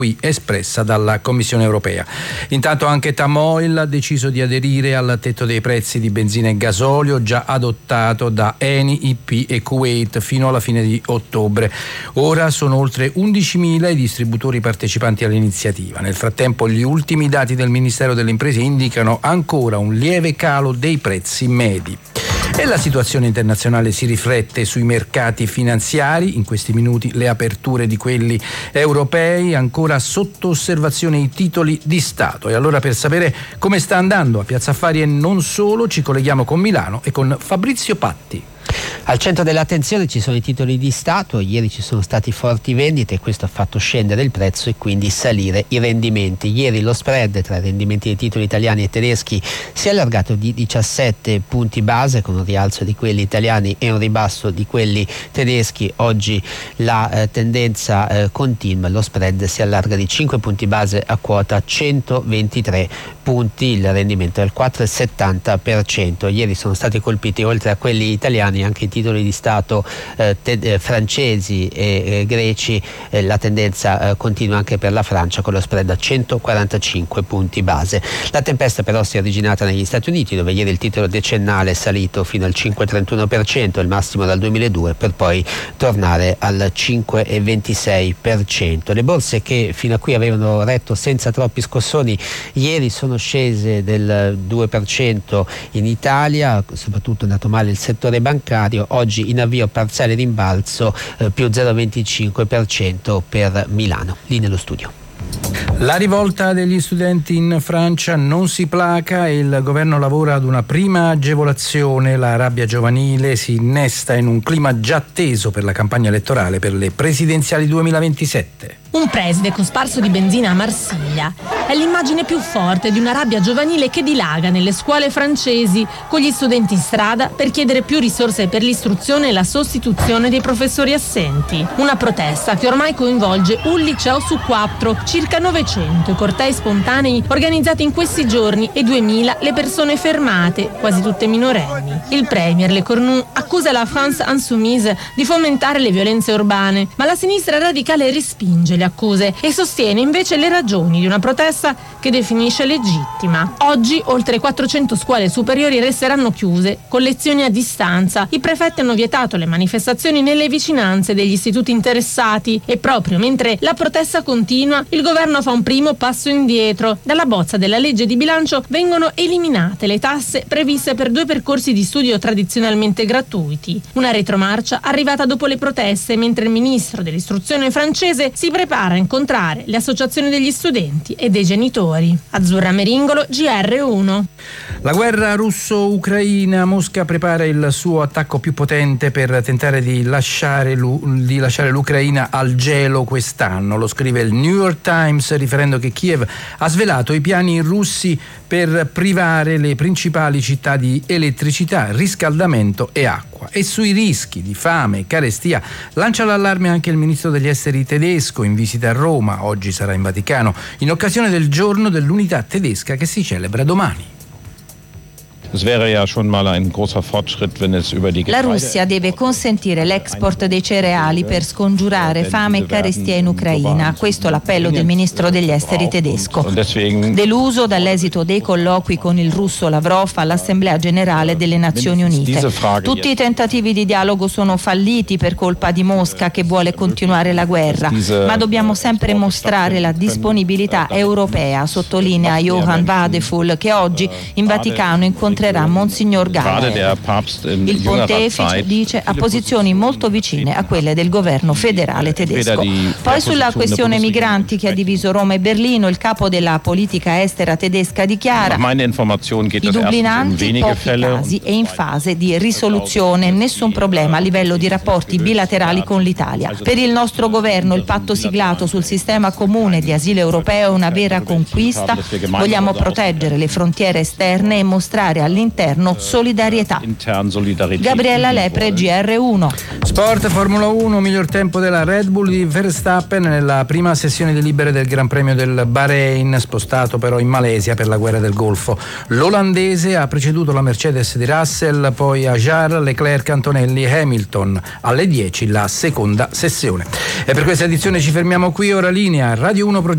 espressa dalla Commissione europea. Intanto anche Tamoil ha deciso di aderire al tetto dei prezzi di benzina e gasolio già adottato da Eni, IP e Kuwait fino alla fine di ottobre. Ora sono oltre 11.000 i distributori partecipanti all'iniziativa. Nel frattempo gli ultimi dati del Ministero delle Imprese indicano ancora un lieve calo dei prezzi medi. E la situazione internazionale si riflette sui mercati finanziari. In questi minuti le aperture di quelli europei, ancora sotto osservazione i titoli di Stato. E allora, per sapere come sta andando a Piazza Affari e non solo, ci colleghiamo con Milano e con Fabrizio Patti. Al centro dell'attenzione ci sono i titoli di Stato. Ieri ci sono stati forti vendite e questo ha fatto scendere il prezzo e quindi salire i rendimenti. Ieri lo spread tra i rendimenti dei titoli italiani e tedeschi si è allargato di 17 punti base, con un rialzo di quelli italiani e un ribasso di quelli tedeschi. Oggi la tendenza continua, lo spread si allarga di 5 punti base a quota 123 punti, il rendimento è al 4,70%. Ieri sono stati colpiti, oltre a quelli italiani, anche i titoli di Stato francesi e greci. La tendenza continua anche per la Francia, con lo spread a 145 punti base. La tempesta però si è originata negli Stati Uniti, dove ieri il titolo decennale è salito fino al 5,31%, il massimo dal 2002, per poi tornare al 5,26%. Le borse, che fino a qui avevano retto senza troppi scossoni, ieri sono scese del 2% in Italia, soprattutto è andato male il settore bancario. Oggi in avvio parziale rimbalzo, più 0,25% per Milano. Lì nello studio. La rivolta degli studenti in Francia non si placa e il governo lavora ad una prima agevolazione. La rabbia giovanile si innesta in un clima già teso per la campagna elettorale per le presidenziali 2027. Un preside cosparso di benzina a Marsiglia è l'immagine più forte di una rabbia giovanile che dilaga nelle scuole francesi, con gli studenti in strada per chiedere più risorse per l'istruzione e la sostituzione dei professori assenti. Una protesta che ormai coinvolge un liceo su 4, circa 900 i cortei spontanei organizzati in questi giorni e 2000 le persone fermate, quasi tutte minorenni. Il premier Le Cornu accusa la France Insoumise di fomentare le violenze urbane, ma la sinistra radicale respinge le accuse e sostiene invece le ragioni di una protesta che definisce legittima. Oggi oltre 400 scuole superiori resteranno chiuse con lezioni a distanza. I prefetti hanno vietato le manifestazioni nelle vicinanze degli istituti interessati e proprio mentre la protesta continua, il governo fa un primo passo indietro. Dalla bozza della legge di bilancio vengono eliminate le tasse previste per 2 percorsi di studio tradizionalmente gratuiti. Una retromarcia arrivata dopo le proteste, mentre il ministro dell'istruzione francese si prepara a incontrare le associazioni degli studenti e dei genitori. Azzurra Meringolo, GR1. La guerra russo-ucraina. Mosca prepara il suo attacco più potente per tentare di lasciare l'Ucraina al gelo quest'anno. Lo scrive il New York Times, riferendo che Kiev ha svelato i piani russi per privare le principali città di elettricità, riscaldamento e acqua. E sui rischi di fame e carestia lancia l'allarme anche il ministro degli esteri tedesco, in visita a Roma. Oggi sarà in Vaticano in occasione del giorno dell'unità tedesca che si celebra domani. La Russia deve consentire l'export dei cereali per scongiurare fame e carestia in Ucraina. Questo è l'appello del ministro degli esteri tedesco. Deluso dall'esito dei colloqui con il russo Lavrov all'Assemblea Generale delle Nazioni Unite. Tutti i tentativi di dialogo sono falliti per colpa di Mosca, che vuole continuare la guerra. Ma dobbiamo sempre mostrare la disponibilità europea, sottolinea Johann Wadephul, che oggi in Vaticano incontrerà Monsignor Geier. Il pontefice, dice, ha posizioni molto vicine a quelle del governo federale tedesco. Poi sulla questione migranti che ha diviso Roma e Berlino, il capo della politica estera tedesca dichiara: i dublinanti, pochi casi e in fase di risoluzione, nessun problema a livello di rapporti bilaterali con l'Italia. Per il nostro governo il patto siglato sul sistema comune di asilo europeo è una vera conquista. Vogliamo proteggere le frontiere esterne e mostrare all'interno solidarietà. Gabriella Lepre, GR1. Sport, Formula 1, miglior tempo della Red Bull di Verstappen nella prima sessione di libere del Gran Premio del Bahrain, spostato però in Malesia per la guerra del Golfo. L'olandese ha preceduto la Mercedes di Russell, poi Ajar, Leclerc, Antonelli e Hamilton. Alle 10 la seconda sessione. E per questa edizione ci fermiamo qui. Ora linea Radio 1